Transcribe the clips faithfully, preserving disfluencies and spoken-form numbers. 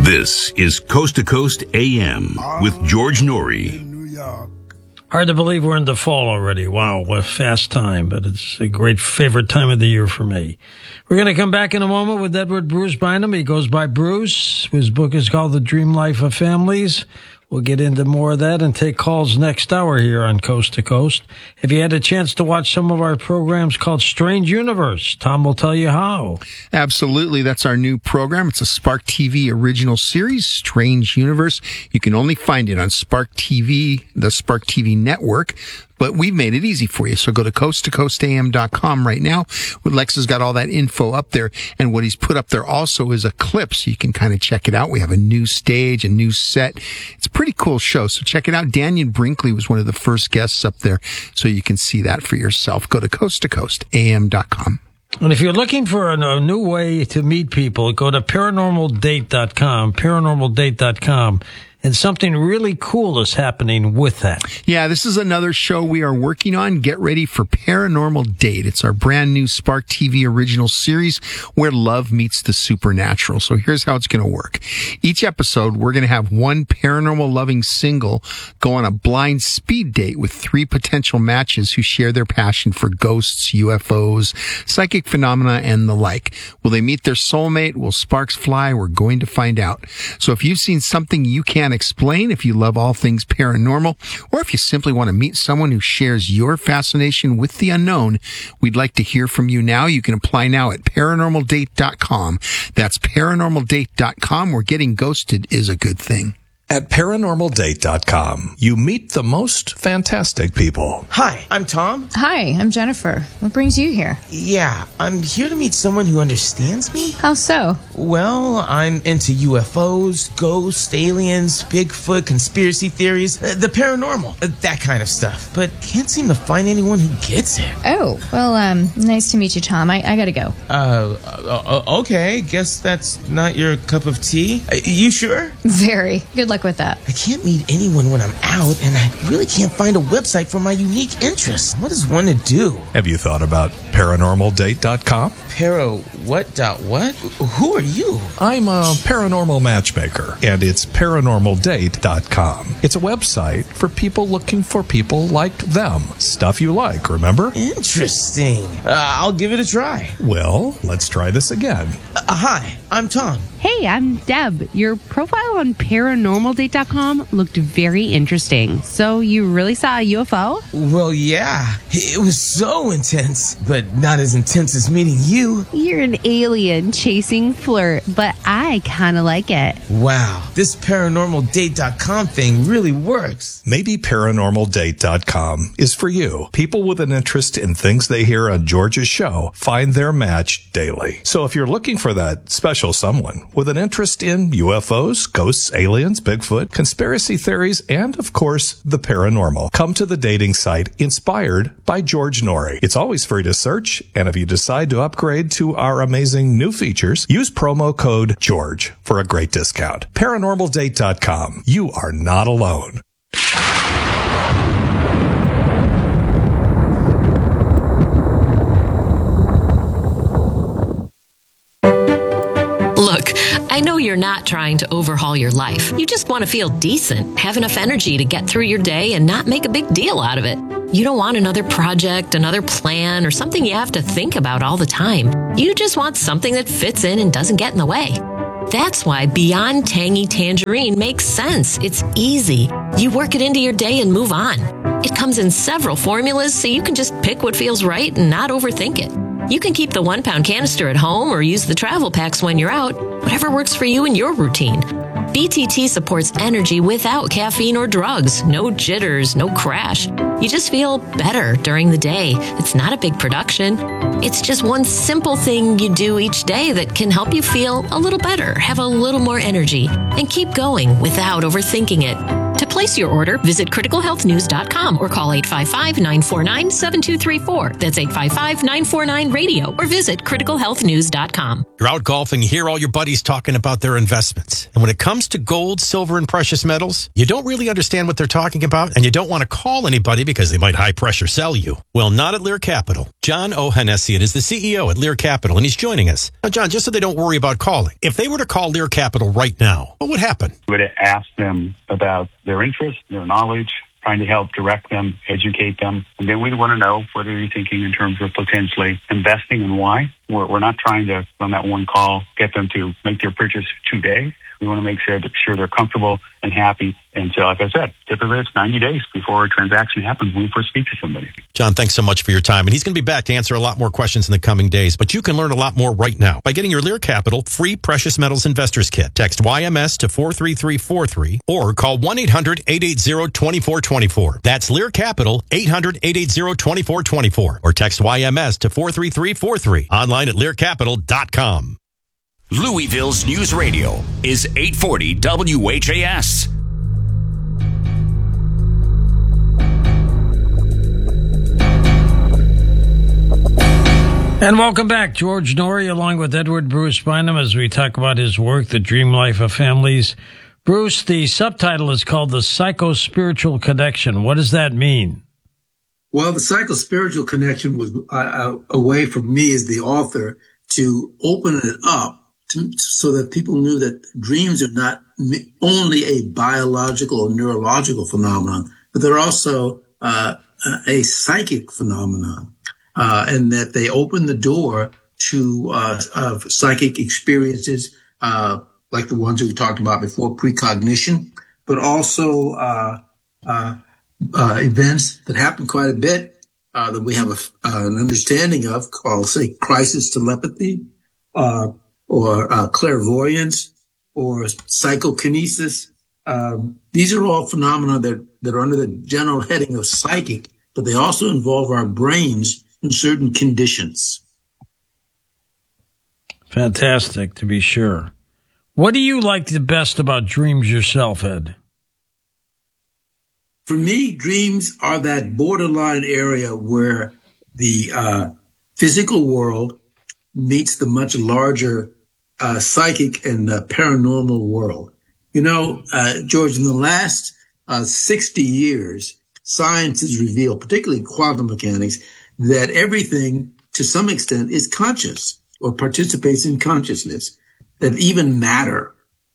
This is Coast to Coast A M with George Norrie. Hard to believe we're into fall already. Wow, what a fast time, but it's a great favorite time of the year for me. We're going to come back in a moment with Edward Bruce Bynum. He goes by Bruce. His book is called The Dream Life of Families. We'll get into more of that and take calls next hour here on Coast to Coast. If you had a chance to watch some of our programs called Strange Universe, Tom will tell you how. Absolutely. That's our new program. It's a Spark T V original series, Strange Universe. You can only find it on Spark T V, the Spark T V network. But we've made it easy for you. So go to coast to coast a m dot com right now. Lex has got all that info up there. And what he's put up there also is a clip, so you can kind of check it out. We have a new stage, a new set. It's a pretty cool show. So check it out. Daniel Brinkley was one of the first guests up there. So you can see that for yourself. Go to coast to coast a m dot com. And if you're looking for a, a new way to meet people, go to paranormal date dot com, paranormal date dot com. And something really cool is happening with that. Yeah, this is another show we are working on. Get ready for Paranormal Date. It's our brand new Spark T V original series where love meets the supernatural. So here's how it's going to work. Each episode, we're going to have one paranormal loving single go on a blind speed date with three potential matches who share their passion for ghosts, U F Os, psychic phenomena, and the like. Will they meet their soulmate? Will sparks fly? We're going to find out. So if you've seen something you can't explain, if you love all things paranormal, or if you simply want to meet someone who shares your fascination with the unknown, we'd like to hear from you now. You can apply now at paranormal date dot com. That's paranormal date dot com, where getting ghosted is a good thing. At paranormal date dot com, you meet the most fantastic people. Hi, I'm Tom. Hi, I'm Jennifer. What brings you here? Yeah, I'm here to meet someone who understands me. How so? Well, I'm into U F Os, ghosts, aliens, Bigfoot, conspiracy theories, uh, the paranormal, uh, that kind of stuff. But can't seem to find anyone who gets it. Oh, well, um, nice to meet you, Tom. I, I gotta go. Uh, uh, okay. Guess that's not your cup of tea. Uh, you sure? Very. Good luck with that. I can't meet anyone when I'm out, and I really can't find a website for my unique interests. What is one to do? Have you thought about paranormal date dot com? Para what dot what? Who are you? I'm a paranormal matchmaker, and it's paranormal date dot com. It's a website for people looking for people like them. Stuff you like, remember? Interesting. Uh, I'll give it a try. Well, let's try this again. Uh, hi, I'm Tom. Hey, I'm Deb. Your profile on paranormal date dot com looked very interesting. So you really saw a U F O? Well, yeah. It was so intense, but not as intense as meeting you. You're an alien chasing flirt, but I kind of like it. Wow, this paranormal date dot com thing really works. Maybe paranormal date dot com is for you. People with an interest in things they hear on George's show find their match daily. So if you're looking for that special someone with an interest in U F Os, ghosts, aliens, Bigfoot, conspiracy theories, and, of course, the paranormal, come to the dating site inspired by George Norrie. It's always free to search, and if you decide to upgrade to our amazing new features, use promo code GEORGE for a great discount. paranormal date dot com. You are not alone. Look, I know you're not trying to overhaul your life. You just want to feel decent, have enough energy to get through your day and not make a big deal out of it. You don't want another project, another plan, or something you have to think about all the time. You just want something that fits in and doesn't get in the way. That's why Beyond Tangy Tangerine makes sense. It's easy. You work it into your day and move on. It comes in several formulas, so you can just pick what feels right and not overthink it. You can keep the one-pound canister at home or use the travel packs when you're out, whatever works for you and your routine. B T T supports energy without caffeine or drugs. No jitters, no crash. You just feel better during the day. It's not a big production. It's just one simple thing you do each day that can help you feel a little better, have a little more energy, and keep going without overthinking it. To place your order, visit critical health news dot com or call eight five five, nine four nine, seven two three four. That's eight five five, nine four nine, radio or visit critical health news dot com. You're out golfing, you hear all your buddies talking about their investments. And when it comes to gold, silver, and precious metals, you don't really understand what they're talking about, and you don't want to call anybody because they might high pressure sell you. Well, not at Lear Capital. John Ohanessian is the C E O at Lear Capital, and he's joining us. Now, John, just so they don't worry about calling, if they were to call Lear Capital right now, what would happen? We would ask them about their interest, their knowledge, trying to help direct them, educate them. And then we'd want to know what are you thinking in terms of potentially investing and why. We're, we're not trying to, on that one call, get them to make their purchase today. We want to make sure, sure they're comfortable and happy. And so, like I said, typically it's ninety days before a transaction happens when we first speak to somebody. John, thanks so much for your time. And he's going to be back to answer a lot more questions in the coming days. But you can learn a lot more right now by getting your Lear Capital free Precious Metals Investors Kit. Text Y M S to four three three four three or call one eight hundred, eight eight zero, two four two four. That's Lear Capital, eight hundred, eight eight zero, two four two four. Or text Y M S to four three three four three. Online at lear capital dot com. Louisville's News Radio is eight forty W H A S. And welcome back. George Noory along with Edward Bruce Bynum as we talk about his work, The Dream Life of Families. Bruce, the subtitle is called The Psycho-Spiritual Connection. What does that mean? Well, the psycho-spiritual connection was uh, a way for me as the author to open it up to, so that people knew that dreams are not only a biological or neurological phenomenon, but they're also uh, a psychic phenomenon, uh, and that they open the door to uh, of psychic experiences uh, like the ones we talked about before, precognition, but also uh, uh, uh, events that happen quite a bit uh, that we have a, uh, an understanding of, called, say, crisis telepathy, uh, or uh, clairvoyance, or psychokinesis. Um, these are all phenomena that, that are under the general heading of psychic, but they also involve our brains in certain conditions. Fantastic, to be sure. What do you like the best about dreams yourself, Ed? For me, dreams are that borderline area where the uh, physical world meets the much larger uh, psychic and uh, paranormal world. You know, uh, George, in the last uh, sixty years, science has revealed, particularly quantum mechanics, that everything, to some extent, is conscious or participates in consciousness, that even matter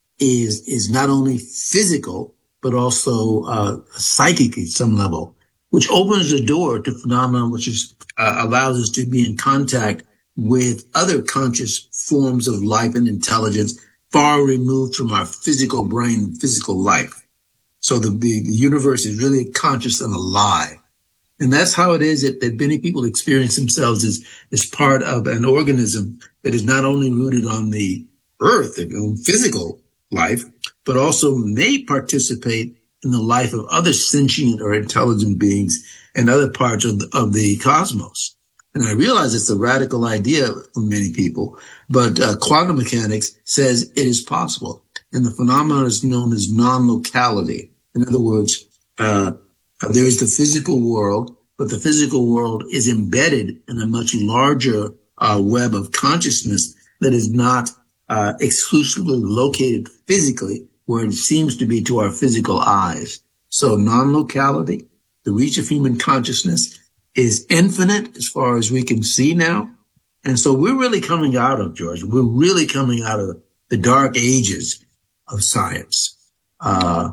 is is not only physical, but also uh, psychic at some level, which opens the door to phenomena which is, uh, allows us to be in contact with other conscious forms of life and intelligence far removed from our physical brain and physical life. So the, the, the universe is really conscious and alive. And that's how it is that, that many people experience themselves as, as part of an organism that is not only rooted on the earth, on physical life, but also may participate in the life of other sentient or intelligent beings and other parts of the, of the cosmos. And I realize it's a radical idea for many people, but uh, quantum mechanics says it is possible. And the phenomenon is known as non-locality. In other words, uh, there is the physical world, but the physical world is embedded in a much larger uh, web of consciousness that is not uh, exclusively located physically where it seems to be to our physical eyes. So non-locality, the reach of human consciousness, is infinite as far as we can see now. And so we're really coming out of, George, we're really coming out of the dark ages of science. Uh,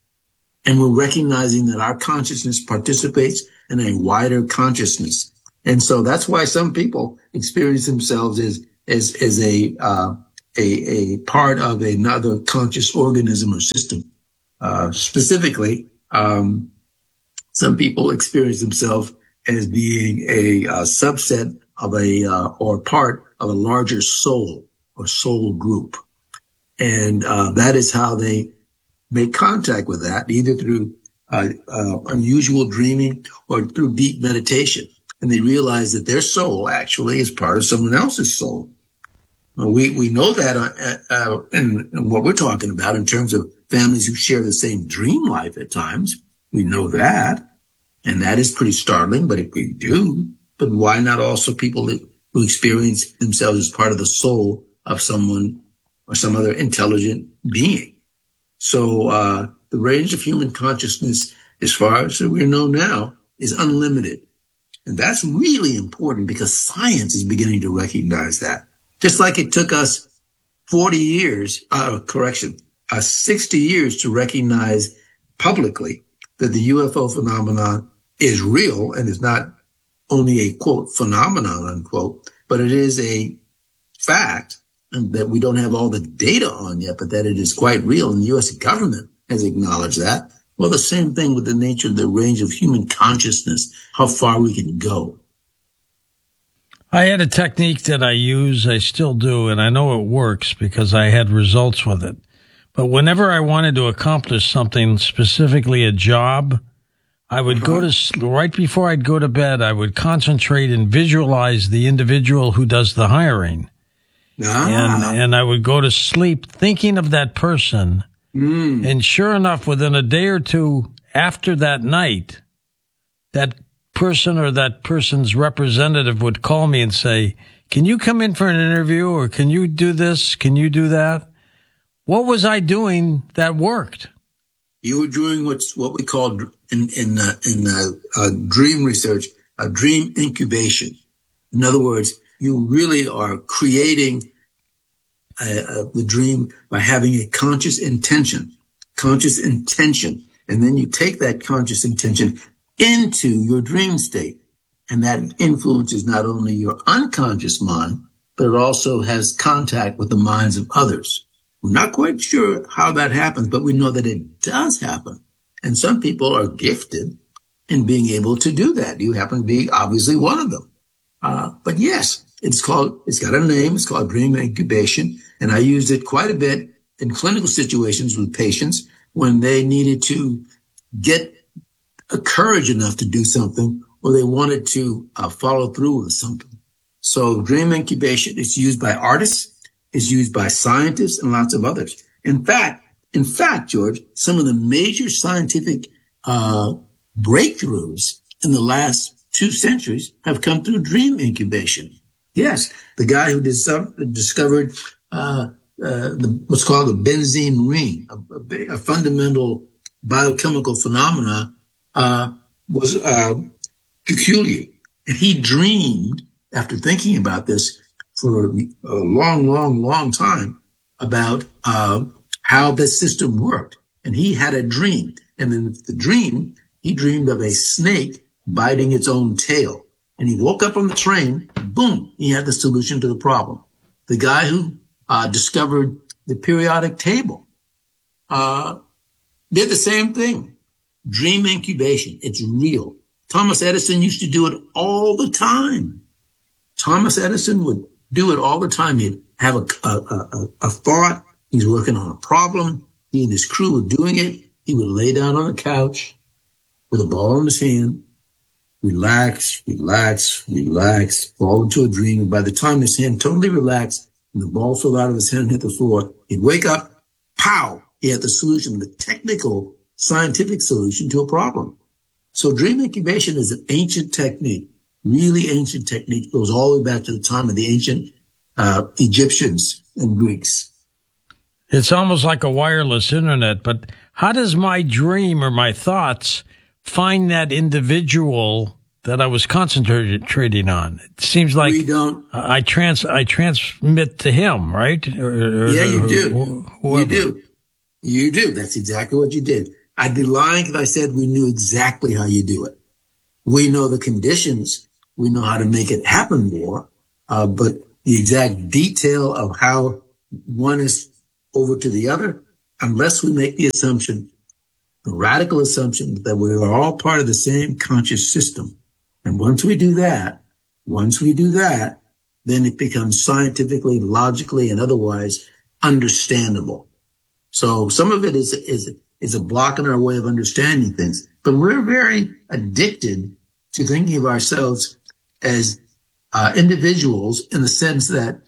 and we're recognizing that our consciousness participates in a wider consciousness. And so that's why some people experience themselves as, as, as a, uh, a, a part of another conscious organism or system. Uh, specifically, um, some people experience themselves as being a uh, subset of a, uh, or part of a larger soul or soul group. And, uh, that is how they make contact with that, either through, uh, uh, unusual dreaming or through deep meditation. And they realize that their soul actually is part of someone else's soul. We we know that uh, uh, in, in what we're talking about in terms of families who share the same dream life at times. We know that, and that is pretty startling. But if we do, but why not also people who experience themselves as part of the soul of someone or some other intelligent being? So uh, the range of human consciousness, as far as we know now, is unlimited, and that's really important because science is beginning to recognize that. Just like it took us forty years, uh, correction, uh, sixty years to recognize publicly that the U F O phenomenon is real and is not only a, quote, phenomenon, unquote, but it is a fact and that we don't have all the data on yet, but that it is quite real. And the U S government has acknowledged that. Well, the same thing with the nature of the range of human consciousness, how far we can go. I had a technique that I use, I still do, and I know it works because I had results with it. But whenever I wanted to accomplish something, specifically a job, I would uh-huh. go to, right before I'd go to bed, I would concentrate and visualize the individual who does the hiring. Ah. And, and I would go to sleep thinking of that person. Mm. And sure enough, within a day or two after that night, that person or that person's representative would call me and say, can you come in for an interview, or can you do this? Can you do that? What was I doing that worked? You were doing what's what we call in in uh, in uh, uh, dream research, a dream incubation. In other words, you really are creating uh, uh, the dream by having a conscious intention, conscious intention, and then you take that conscious intention into your dream state. And that influences not only your unconscious mind, but it also has contact with the minds of others. We're not quite sure how that happens, but we know that it does happen. And some people are gifted in being able to do that. You happen to be obviously one of them. Uh, but yes, it's called, it's got a name. It's called dream incubation. And I used it quite a bit in clinical situations with patients when they needed to get a courage enough to do something, or they wanted to uh, follow through with something. So dream incubation is used by artists, is used by scientists, and lots of others. In fact, in fact, George, some of the major scientific uh breakthroughs in the last two centuries have come through dream incubation. Yes, the guy who dis- discovered uh, uh the, what's called the benzene ring, a, a, a fundamental biochemical phenomena, Uh, was uh, peculiar. And he dreamed, after thinking about this for a long, long, long time, about uh, how this system worked. And he had a dream. And in the dream, he dreamed of a snake biting its own tail. And he woke up on the train, boom, he had the solution to the problem. The guy who uh, discovered the periodic table uh, did the same thing. Dream incubation. It's real. Thomas Edison used to do it all the time. Thomas Edison would do it all the time. He'd have a, a, a, a thought. He's working on a problem. He and his crew were doing it. He would lay down on a couch with a ball in his hand, relax, relax, relax, fall into a dream. And by the time his hand totally relaxed and the ball fell out of his hand and hit the floor, he'd wake up, pow, he had the solution, the technical scientific solution to a problem. So dream incubation is an ancient technique, really ancient technique. It goes all the way back to the time of the ancient uh, Egyptians and Greeks. It's almost like a wireless internet, but how does my dream or my thoughts find that individual that I was concentrating on? It seems like we don't. I trans I transmit to him, right? Or, or, yeah, you do. Whoever. You do. You do. That's exactly what you did. I'd be lying if I said we knew exactly how you do it. We know the conditions. We know how to make it happen more. Uh, but the exact detail of how one is over to the other, unless we make the assumption, the radical assumption that we are all part of the same conscious system. And once we do that, once we do that, then it becomes scientifically, logically, and otherwise understandable. So some of it is, is, is a block in our way of understanding things, but we're very addicted to thinking of ourselves as uh, individuals in the sense that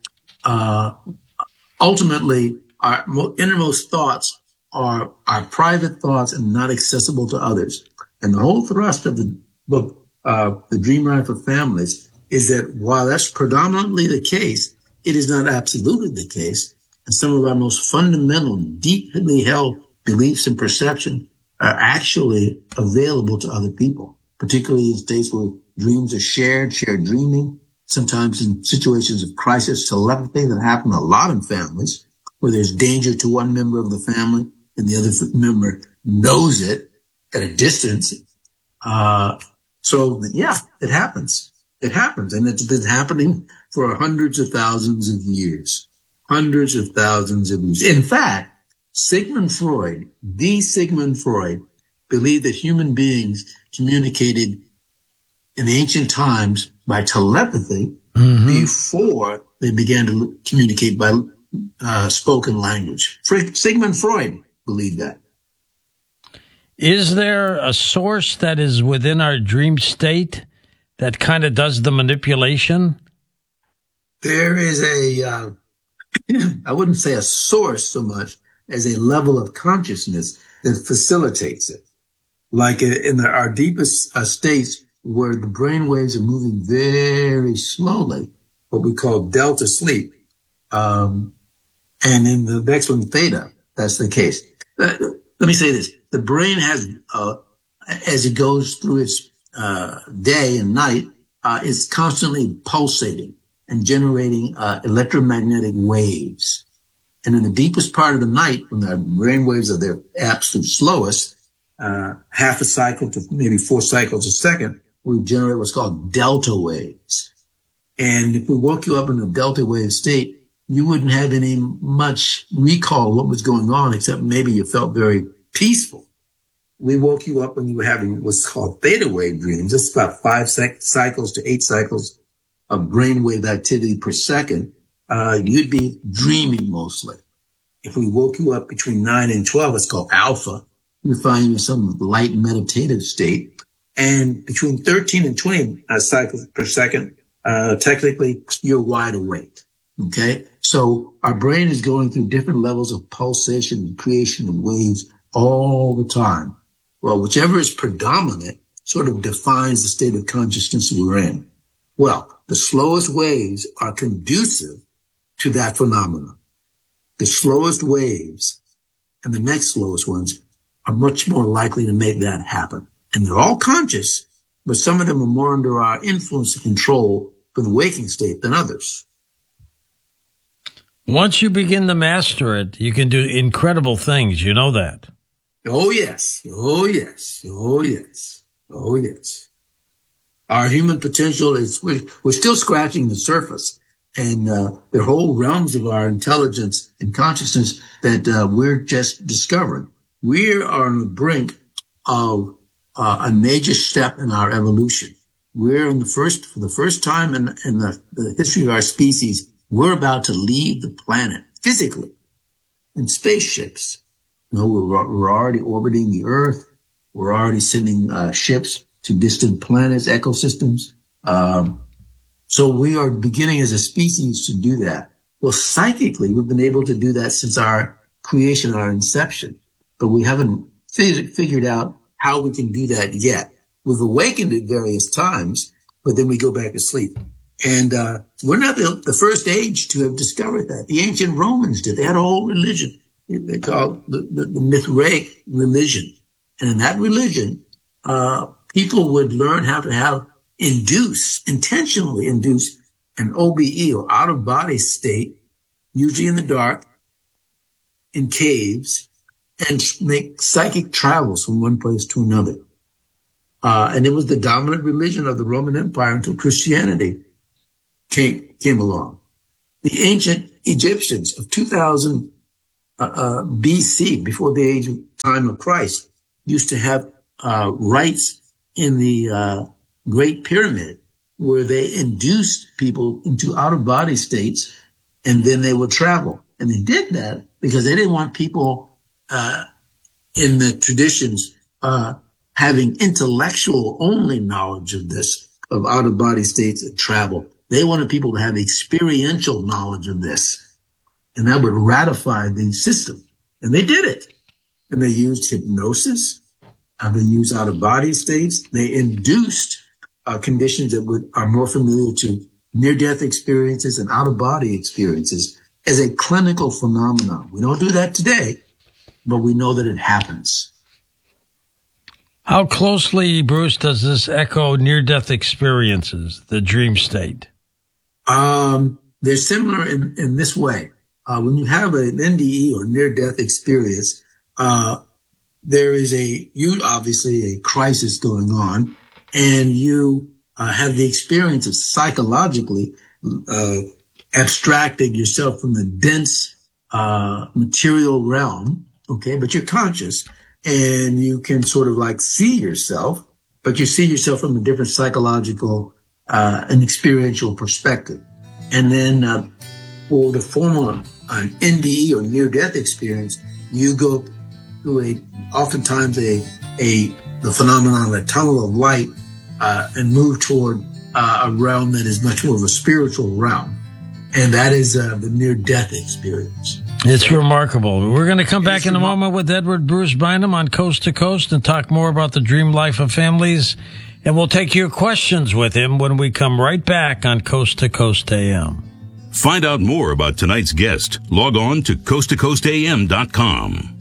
uh, ultimately our innermost thoughts are our private thoughts and not accessible to others. And the whole thrust of the book, uh, The Dream Ride for Families, is that while that's predominantly the case, it is not absolutely the case. And some of our most fundamental, deeply held beliefs and perception are actually available to other people, particularly in states where dreams are shared, shared dreaming, sometimes in situations of crisis, telepathy that happen a lot in families, where there's danger to one member of the family and the other member knows it at a distance. Uh, so yeah, it happens. It happens. And it's been happening for hundreds of thousands of years, hundreds of thousands of years. In fact, Sigmund Freud, the Sigmund Freud, believed that human beings communicated in ancient times by telepathy mm-hmm. before they began to communicate by uh, spoken language. Sigmund Freud believed that. Is there a source that is within our dream state that kind of does the manipulation? There is a, uh, I wouldn't say a source so much as a level of consciousness that facilitates it. Like in the, our deepest uh, states where the brain waves are moving very slowly, what we call delta sleep. Um, and in the next one, theta, that's the case. Uh, let me say this. The brain has, uh, as it goes through its uh, day and night, uh, is constantly pulsating and generating uh, electromagnetic waves. And in the deepest part of the night, when the brain waves are their absolute slowest, uh, half a cycle to maybe four cycles a second, we generate what's called delta waves. And if we woke you up in a delta wave state, you wouldn't have any much recall of what was going on, except maybe you felt very peaceful. We woke you up when you were having what's called theta wave dreams. It's about five sec- cycles to eight cycles of brainwave activity per second. Uh, you'd be dreaming mostly. If we woke you up between nine and twelve, it's called alpha. You find you in some light meditative state. And between thirteen and twenty uh, cycles per second, uh, technically you're wide awake. Okay. So our brain is going through different levels of pulsation and creation of waves all the time. Well, whichever is predominant sort of defines the state of consciousness we're in. Well, the slowest waves are conducive to that phenomenon. The slowest waves and the next slowest ones are much more likely to make that happen. And they're all conscious, but some of them are more under our influence and control for the waking state than others. Once you begin to master it, you can do incredible things. You know that. Oh, yes. Oh, yes. Oh, yes. Oh, yes. Our human potential is, we're, we're still scratching the surface. And uh, there are whole realms of our intelligence and consciousness that uh, we're just discovering. We are on the brink of uh, a major step in our evolution. We're in the first, for the first time in, in the, the history of our species, we're about to leave the planet physically in spaceships. You know, we're, we're already orbiting the Earth. We're already sending uh, ships to distant planets, ecosystems. Um, so we are beginning as a species to do that. Well, psychically, we've been able to do that since our creation, our inception, but we haven't fig- figured out how we can do that yet. We've awakened at various times, but then we go back to sleep. And uh we're not the, the first age to have discovered that. The ancient Romans did. They had a whole religion. They called the, the, the Mithraic religion. And in that religion, uh people would learn how to have induce, intentionally induce an O B E or out-of-body state, usually in the dark, in caves, and make psychic travels from one place to another. Uh and it was the dominant religion of the Roman Empire until Christianity Came, came along. The ancient Egyptians of two thousand uh, uh, B C, before the age of time of Christ, used to have uh, rites in the uh, Great Pyramid where they induced people into out-of-body states, and then they would travel. And they did that because they didn't want people uh, in the traditions uh, having intellectual only knowledge of this, of out-of-body states and travel. They wanted people to have experiential knowledge of this. And that would ratify the system. And they did it. And they used hypnosis. Uh, they used out-of-body states. They induced uh, conditions that would, are more familiar to near-death experiences and out-of-body experiences as a clinical phenomenon. We don't do that today, but we know that it happens. How closely, Bruce, does this echo near-death experiences, the dream state? Um, they're similar in, in this way. Uh, when you have an N D E or near-death experience, uh, there is a, you obviously a crisis going on, and you uh, have the experience of psychologically uh, abstracting yourself from the dense uh, material realm, okay? But you're conscious, and you can sort of like see yourself, but you see yourself from a different psychological uh, and experiential perspective. And then uh, for the former uh, N D E or near-death experience, you go through a oftentimes a a the phenomenon of a tunnel of light uh, and move toward uh, a realm that is much more of a spiritual realm, and that is uh, the near-death experience. It's remarkable. We're going to come back in a moment with Edward Bruce Bynum on Coast to Coast and talk more about the dream life of families, and we'll take your questions with him when we come right back on Coast to Coast A M. Find out more about tonight's guest. Log on to coast to coast a m dot com.